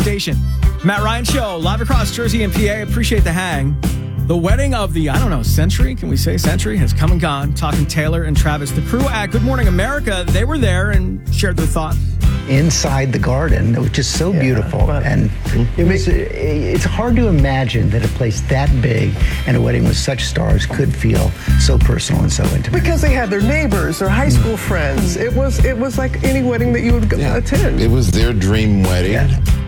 station. Matt Ryan Show, live across Jersey and PA. Appreciate the hang. The wedding of the, century, can we say century, has come and gone. Talking Taylor and Travis. The crew at Good Morning America, they were there and shared their thoughts. Inside the garden, which is so beautiful. And it's hard to imagine that a place that big and a wedding with such stars could feel so personal and so intimate. Because they had their neighbors, their high school friends. It was like any wedding that you would attend. It was their dream wedding. Yeah.